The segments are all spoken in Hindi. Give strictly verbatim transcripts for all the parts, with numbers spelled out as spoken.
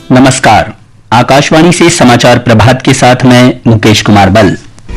नमस्कार। आकाशवाणी से समाचार प्रभात के साथ मैं मुकेश कुमार बल।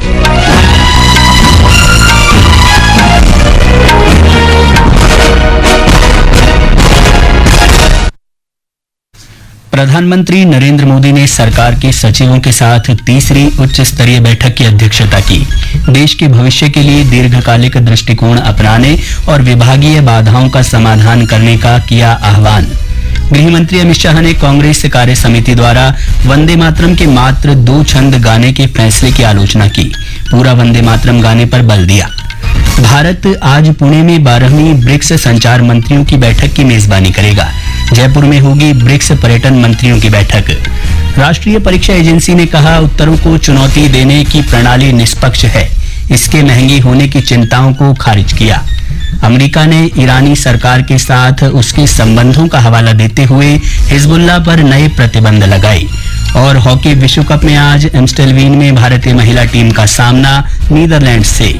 प्रधानमंत्री नरेंद्र मोदी ने सरकार के सचिवों के साथ तीसरी उच्च स्तरीय बैठक की अध्यक्षता की। देश के भविष्य के लिए दीर्घकालिक दृष्टिकोण अपनाने और विभागीय बाधाओं का समाधान करने का किया आह्वान। गृह मंत्री अमित शाह ने कांग्रेस कार्य समिति द्वारा वंदे मातरम के मात्र दो छंद गाने के फैसले की आलोचना की। पूरा वंदे मातरम गाने पर बल दिया। भारत आज पुणे में बारहवीं ब्रिक्स संचार मंत्रियों की बैठक की मेजबानी करेगा। जयपुर में होगी ब्रिक्स पर्यटन मंत्रियों की बैठक। राष्ट्रीय परीक्षा एजेंसी ने कहा, उत्तरों को चुनौती देने की प्रणाली निष्पक्ष है। इसके महंगी होने की चिंताओं को खारिज किया। अमेरिका ने ईरानी सरकार के साथ उसके संबंधों का हवाला देते हुए हिजबुल्लाह पर नए प्रतिबंध लगाए। और हॉकी विश्व कप में आज एम्स्टेलवीन में भारतीय महिला टीम का सामना नीदरलैंड से।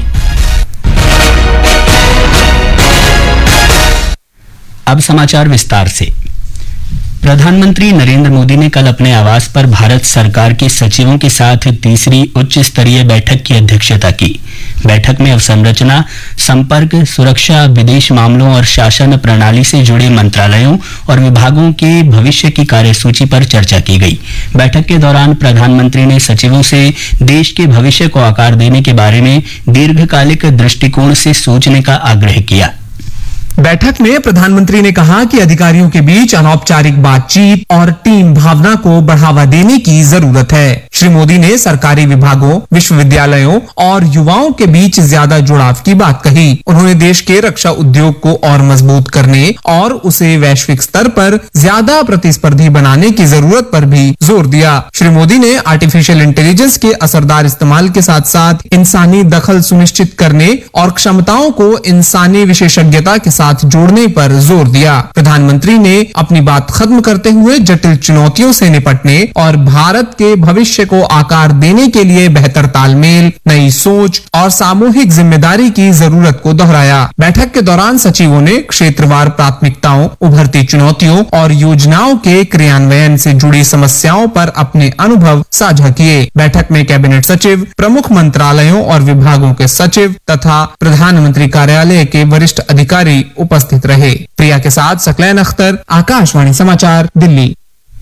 अब समाचार विस्तार से। प्रधानमंत्री नरेंद्र मोदी ने कल अपने आवास पर भारत सरकार के सचिवों के साथ तीसरी उच्च स्तरीय बैठक की अध्यक्षता की। बैठक में अवसंरचना, संपर्क, सुरक्षा, विदेश मामलों और शासन प्रणाली से जुड़े मंत्रालयों और विभागों के भविष्य की कार्यसूची पर चर्चा की गई। बैठक के दौरान प्रधानमंत्री ने सचिवों से देश के भविष्य को आकार देने के बारे में दीर्घकालिक दृष्टिकोण से सोचने का आग्रह किया। बैठक में प्रधानमंत्री ने कहा कि अधिकारियों के बीच अनौपचारिक बातचीत और टीम भावना को बढ़ावा देने की जरूरत है। श्री मोदी ने सरकारी विभागों, विश्वविद्यालयों और युवाओं के बीच ज्यादा जुड़ाव की बात कही। उन्होंने देश के रक्षा उद्योग को और मजबूत करने और उसे वैश्विक स्तर पर ज्यादा प्रतिस्पर्धी बनाने की जरूरत पर भी जोर दिया। श्री मोदी ने आर्टिफिशियल इंटेलिजेंस के असरदार इस्तेमाल के साथ साथ इंसानी दखल सुनिश्चित करने और क्षमताओं को इंसानी विशेषज्ञता के साथ जोड़ने पर जोर दिया। प्रधानमंत्री ने अपनी बात खत्म करते हुए जटिल चुनौतियों से निपटने और भारत के भविष्य को आकार देने के लिए बेहतर तालमेल, नई सोच और सामूहिक जिम्मेदारी की जरूरत को दोहराया। बैठक के दौरान सचिवों ने क्षेत्रवार प्राथमिकताओं, उभरती चुनौतियों और योजनाओं के क्रियान्वयन से जुड़ी समस्याओं पर अपने अनुभव साझा किए। बैठक में कैबिनेट सचिव, प्रमुख मंत्रालयों और विभागों के सचिव तथा प्रधानमंत्री कार्यालय के वरिष्ठ अधिकारी उपस्थित रहे। प्रिया के साथ सकलैन अख्तर, आकाशवाणी समाचार, दिल्ली।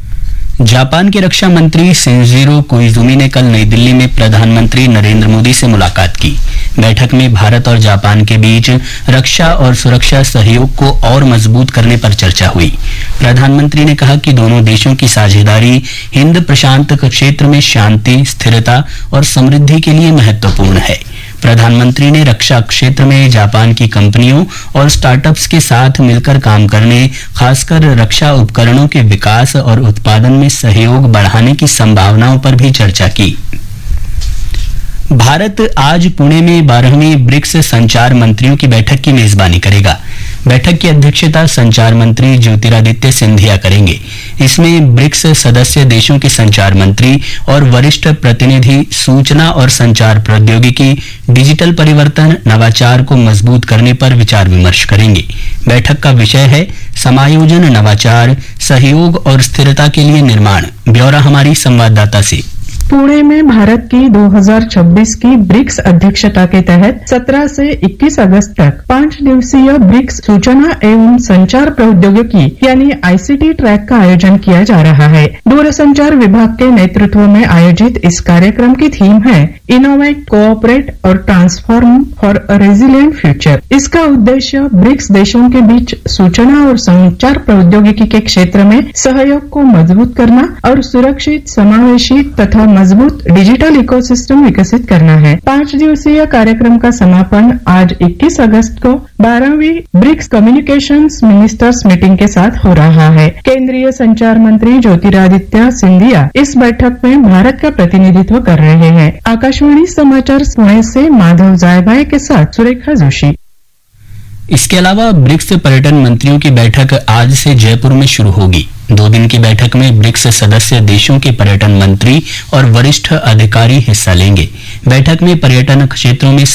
जापान के रक्षा मंत्री शिंजिरो कोइजुमी ने कल नई दिल्ली में प्रधानमंत्री नरेंद्र मोदी से मुलाकात की। बैठक में भारत और जापान के बीच रक्षा और सुरक्षा सहयोग को और मजबूत करने पर चर्चा हुई। प्रधानमंत्री ने कहा कि दोनों देशों की साझेदारी हिंद प्रशांत क्षेत्र में शांति, स्थिरता और समृद्धि के लिए महत्वपूर्ण है। प्रधानमंत्री ने रक्षा क्षेत्र में जापान की कंपनियों और स्टार्टअप्स के साथ मिलकर काम करने, खासकर रक्षा उपकरणों के विकास और उत्पादन में सहयोग बढ़ाने की संभावनाओं पर भी चर्चा की। भारत आज पुणे में बारहवीं ब्रिक्स संचार मंत्रियों की बैठक की मेजबानी करेगा। बैठक की अध्यक्षता संचार मंत्री ज्योतिरादित्य सिंधिया करेंगे। इसमें ब्रिक्स सदस्य देशों के संचार मंत्री और वरिष्ठ प्रतिनिधि सूचना और संचार प्रौद्योगिकी, डिजिटल परिवर्तन, नवाचार को मजबूत करने पर विचार विमर्श करेंगे। बैठक का विषय है समायोजन, नवाचार, सहयोग और स्थिरता के लिए निर्माण। ब्यौरा हमारी संवाददाता से। पुणे में भारत की दो हज़ार छब्बीस की ब्रिक्स अध्यक्षता के तहत सत्रह से इक्कीस अगस्त तक पांच दिवसीय ब्रिक्स सूचना एवं संचार प्रौद्योगिकी यानी आईसीटी ट्रैक का आयोजन किया जा रहा है। दूरसंचार विभाग के नेतृत्व में आयोजित इस कार्यक्रम की थीम है इनोवेट, कोऑपरेट और transform for a resilient future. इसका उद्देश्य ब्रिक्स देशों के बीच सूचना और संचार प्रौद्योगिकी के क्षेत्र में सहयोग को मजबूत करना और सुरक्षित, समावेशी तथा मजबूत डिजिटल इकोसिस्टम विकसित करना है। पांच दिवसीय कार्यक्रम का समापन आज इक्कीस अगस्त को बारहवीं ब्रिक्स कम्युनिकेशंस मिनिस्टर्स मीटिंग के साथ हो रहा है। केंद्रीय संचार मंत्री ज्योतिरादित्य सिंधिया इस बैठक में भारत का प्रतिनिधित्व कर रहे हैं। आकाशवाणी समाचार पुणे से माधव जायभाई के साथ सुरेखा जोशी। इसके अलावा ब्रिक्स पर्यटन मंत्रियों की बैठक आज से जयपुर में शुरू होगी। दो दिन की बैठक में ब्रिक्स सदस्य देशों के पर्यटन मंत्री और वरिष्ठ अधिकारी हिस्सा लेंगे। बैठक में पर्यटन क्षेत्रों में